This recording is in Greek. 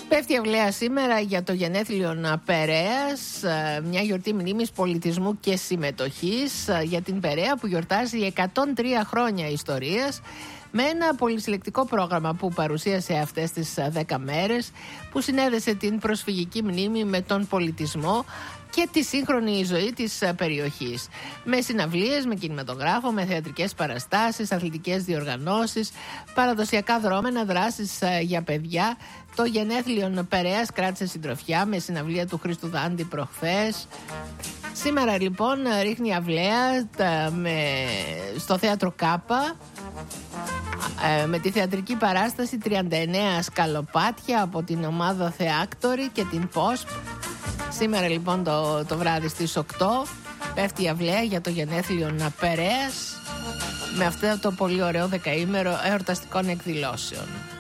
Πέφτει αυλαία σήμερα για το γενέθλιον Περέας, μια γιορτή μνήμης πολιτισμού και συμμετοχής για την Περέα που γιορτάζει 103 χρόνια ιστορίας, με ένα πολυσυλλεκτικό πρόγραμμα που παρουσίασε αυτές τις 10 μέρες, που συνέδεσε την προσφυγική μνήμη με τον πολιτισμό και τη σύγχρονη ζωή της περιοχής. Με συναυλίες, με κινηματογράφο, με θεατρικές παραστάσεις, αθλητικές διοργανώσεις, παραδοσιακά δρόμενα, δράσεις για παιδιά. Το γενέθλιον Περέας κράτησε συντροφιά με συναυλία του Χρήστου Δάντη προχθές. Σήμερα λοιπόν ρίχνει αυλαία στο θέατρο Κάπα, με τη θεατρική παράσταση 39 σκαλοπάτια από την ομάδα Θεάκτορη και την ΠΟΣΠ. Σήμερα λοιπόν το βράδυ στις 8 πέφτει η αυλαία για το γενέθλιον Περέας, με αυτό το πολύ ωραίο δεκαήμερο εορταστικών εκδηλώσεων.